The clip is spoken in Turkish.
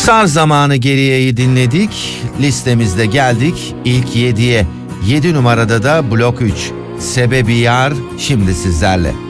Sar zamanı geriyeyi dinledik. Listemizde geldik ilk 7'ye. 7 numarada da Blok 3. Sebebi Yar şimdi sizlerle.